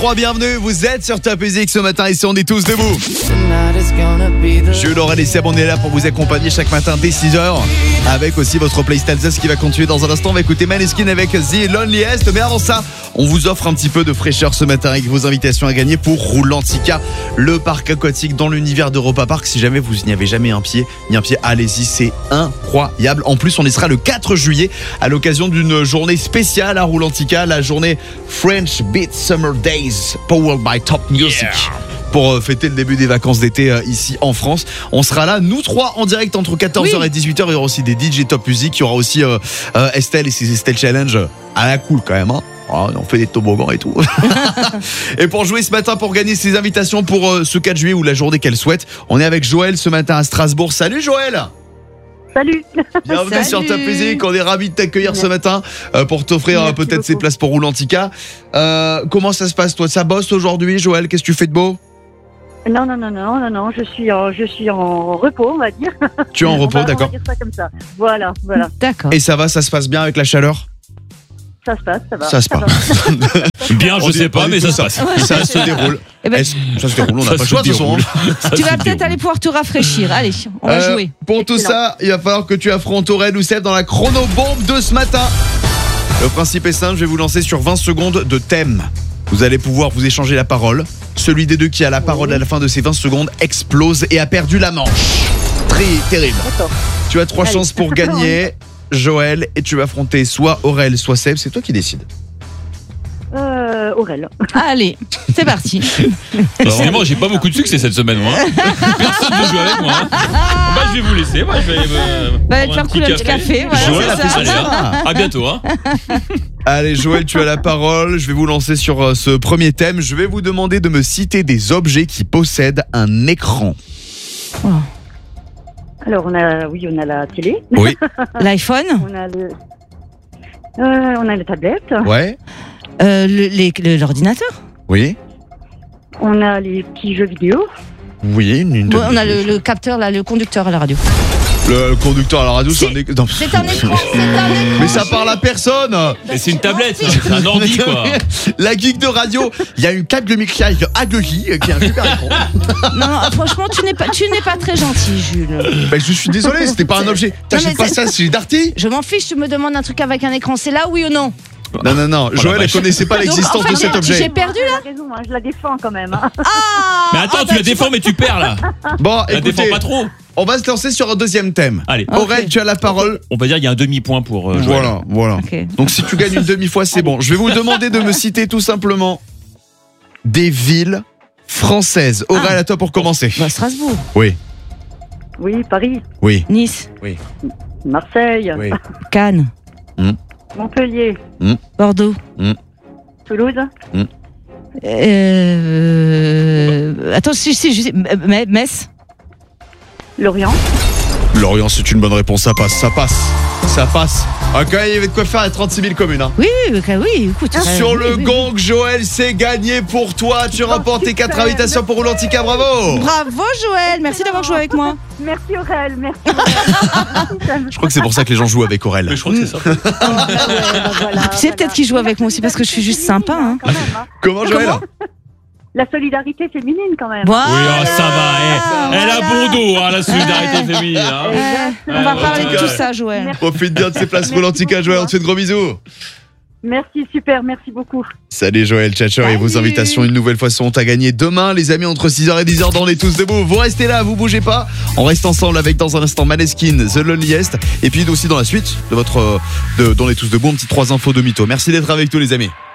Bienvenue, vous êtes sur Top Music ce matin ici on est tous debout. Jules, Laurel et Seb, on est là pour vous accompagner chaque matin dès 6h avec aussi votre playlist Alsace qui va continuer dans un instant. On va écouter Maneskin avec The Loneliest, mais avant ça on vous offre un petit peu de fraîcheur ce matin avec vos invitations à gagner pour Roulantica, le parc aquatique dans l'univers d'Europa Park. Si jamais vous n'y avez jamais mis un pied, allez-y, c'est incroyable. En plus on y sera le 4 juillet à l'occasion d'une journée spéciale à Roulantica, la journée French Beat Summer Days Powered by Top Music. Pour fêter le début des vacances d'été ici en France. On sera là, nous trois, en direct entre 14h et 18h. Il y aura aussi des DJ Top Music. Il y aura aussi Estelle et ses Estelle Challenge à la cool quand même. Hein. Oh, on fait des toboggans et tout. Et pour jouer ce matin, pour gagner ses invitations pour ce 4 juillet ou la journée qu'elle souhaite, on est avec Joël ce matin à Strasbourg. Salut Joël. Salut. Bienvenue sur Top Music, on est ravis de t'accueillir ce matin pour t'offrir peut-être ces places pour Roulantica. Comment ça se passe toi? Ça bosse aujourd'hui Joël? Qu'est-ce que tu fais de beau? Non, je suis en repos, on va dire. Tu es en repos, d'accord. On va dire ça comme ça. Voilà. D'accord. Et ça va, ça se passe bien avec la chaleur? Ça se passe, ça va. Ça se passe. Bien, je sais pas, mais ça se passe. Ça se déroule. Ça se déroule, on n'a pas le choix de toute façon. Tu vas peut-être aller pouvoir te rafraîchir. Allez, on va jouer. Pour tout ça, il va falloir que tu affrontes Aurel ou Seb dans la chronobombe de ce matin. Le principe est simple, je vais vous lancer sur 20 secondes de thème. Vous allez pouvoir vous échanger la parole. Celui des deux qui a la parole à la fin de ces 20 secondes explose et a perdu la manche. Très terrible. D'accord. Tu as 3 chances pour gagner, Joël, et tu vas affronter soit Aurel, soit Seb. C'est toi qui décides. Aurel. Allez, c'est parti. Décidément, j'ai pas beaucoup de succès cette semaine, moi. Personne ne joue avec moi. Bah, je vais vous laisser. Moi, je vais te faire couler un petit café. Voilà, Joël a c'est fait ça. ça. À bientôt. Hein. Allez, Joël, tu as la parole. Je vais vous lancer sur ce premier thème. Je vais vous demander de me citer des objets qui possèdent un écran. Oh. Alors, on a la télé. Oui. L'iPhone. On a la tablette. Ouais. L'ordinateur. Oui. On a les petits jeux vidéo. Oui, On a le capteur, là, le conducteur à la radio. Le conducteur à la radio, c'est un écran. Mais ça parle à personne. Et c'est une tablette, c'est un ordi, quoi. La geek de radio, il y a une table de mixage de Agogi qui est un super écran. Non, franchement, tu n'es pas très gentil, Jules. Ben, je suis désolé, c'était pas un objet. T'achètes pas ça, c'est Darty. Je m'en fiche, tu me demandes un truc avec un écran, c'est là, oui ou non? Non. Joël, elle connaissait pas l'existence de cet objet. J'ai perdu là. Tu as raison, je la défends quand même. Mais attends, tu la défends, mais tu perds là. Bon, Tu la défends pas trop. On va se lancer sur un deuxième thème. Allez. Aurel, tu as la parole. On va dire qu'il y a un demi-point pour Joël. Voilà. Okay. Donc si tu gagnes une demi-fois, c'est bon. Je vais vous demander de me citer tout simplement des villes françaises. Aurel, à toi pour commencer. Strasbourg. Oui. Oui, Paris. Oui. Nice. Oui. Marseille. Oui. Cannes. Montpellier. Bordeaux. Toulouse. Attends, si, je sais. Metz. Lorient. Lorient, c'est une bonne réponse. Ça passe. Ok, il y avait de quoi faire à 36 000 communes. Hein. Oui, écoute. Sur le gong, Joël, c'est gagné pour toi. Tu remportes tes 4 invitations pour Roulantica. Bravo. Bravo, Joël. Merci d'avoir joué avec moi. Merci Aurel, merci. Je crois que c'est pour ça que les gens jouent avec Aurel. Mais je crois que c'est ça. C'est peut-être qu'il joue avec moi aussi parce que je suis juste sympa. Hein. Comment, Joël? La solidarité féminine quand même. Voilà. Oui, ça va. Elle a bon dos, la solidarité féminine. Hein. On va parler de tout ça, Joël. Profite bien de ces places Roulantica, Joël. On te fait de gros bisous. Merci, super, merci beaucoup. Salut Joël, ciao. Et vos invitations une nouvelle fois sont à gagner demain, les amis, entre 6h et 10h dans On est tous debout. Vous restez là, vous bougez pas. On reste ensemble avec dans un instant Maneskin, The Loneliest. Et puis aussi dans la suite de votre On est tous debout, un petit 3 infos de mytho. Merci d'être avec tous les amis.